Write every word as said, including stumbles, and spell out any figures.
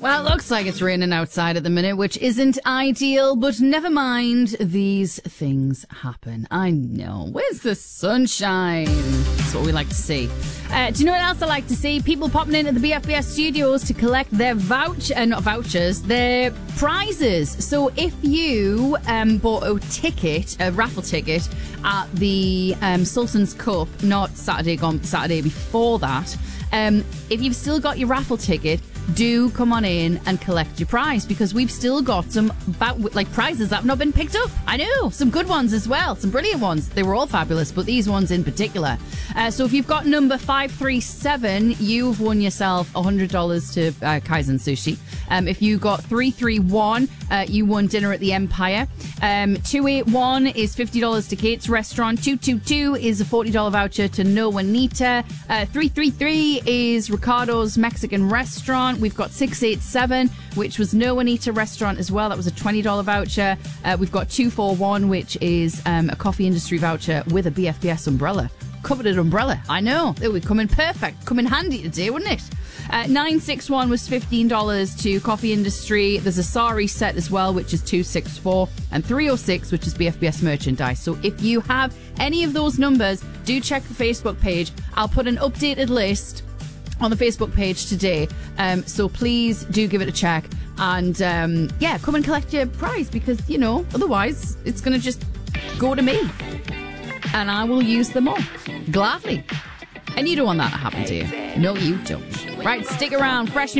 Well, it looks like it's raining outside at the minute, which isn't ideal, but never mind. These things happen. I know. Where's the sunshine? That's what we like to see. Uh, do you know what else I like to see? People popping into the B F B S studios to collect their voucher, uh, not vouchers, their prizes. So if you um, bought a ticket, a raffle ticket, at the um, Sultan's Cup, not Saturday gone, Saturday before that, um, if you've still got your raffle ticket, do come on in and collect your prize, because we've still got some about, like prizes that have not been picked up. I know, some good ones as well, some brilliant ones. They were all fabulous, but these ones in particular. Uh, so if you've got number five three seven, you've won yourself one hundred dollars to uh, Kaizen Sushi. Um, if you got three three one, uh, you won dinner at the Empire. Um, two eight one is fifty dollars to Kate's Restaurant. two two two is a forty dollars voucher to No Juanita. Uh, three three three is Ricardo's Mexican Restaurant. We've got six eight seven, which was No Juanita Restaurant as well. That was a twenty dollars voucher. Uh, we've got two four one, which is um, a coffee industry voucher with a B F B S umbrella. Coveted umbrella. I know. It would come in perfect. Come in handy today, wouldn't it? Uh, nine six one was fifteen dollars to Coffee Industry. There's a Sari set as well, which is two six four. And three oh six, which is B F B S merchandise. So if you have any of those numbers, do check the Facebook page. I'll put an updated list on the Facebook page today. Um, so please do give it a check. And um, yeah, come and collect your prize, because, you know, otherwise it's going to just go to me. And I will use them all. Gladly. And you don't want that to happen to you. No, you don't. Right, stick around. Fresh